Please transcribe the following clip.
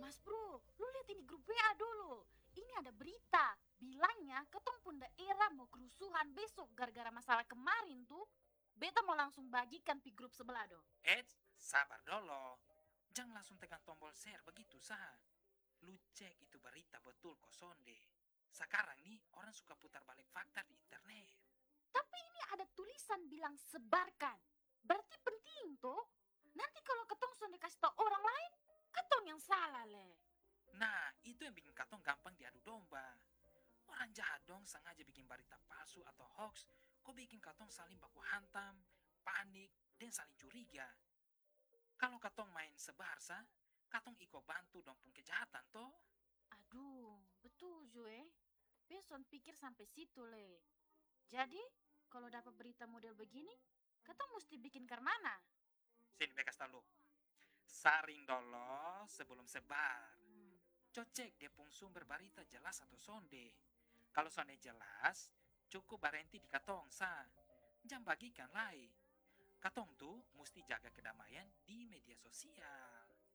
Mas bro, lu lihat ini grup WA dulu. Ini ada berita, bilangnya ketong pun daerah mau kerusuhan besok gara-gara masalah kemarin tuh. Beta mau langsung bagikan di grup sebelah do. Sabar dulu. Jangan langsung tekan tombol share begitu sah. Lu cek itu berita betul kok sonde. Sekarang nih orang suka putar balik fakta di internet. Tapi ini ada tulisan bilang sebarkan. Berarti penting tuh. Nanti kalau ketong sudah kasih tau orang lain, ketong yang salah le. Nah, itu yang bikin katong gampang diadu domba. Orang jahat dong sengaja bikin berita palsu atau hoax, kok bikin katong saling baku hantam, panik, dan saling curiga. Kalau katong main sebar sah, katong ikut bantu dong pun kejahatan toh. Aduh, betul Jo Benson pikir sampai situ le. Jadi, kalau dapat berita model begini, ketong mesti bikin ke mana? Sini bekas tahu. Saring dulu sebelum sebar. Hmm. Cocek dia pun sumber berita jelas atau sonde. Kalau sonde jelas, cukup barenti di katong sah. Jangan bagikan lai. Katong tuh mesti jaga kedamaian di media sosial.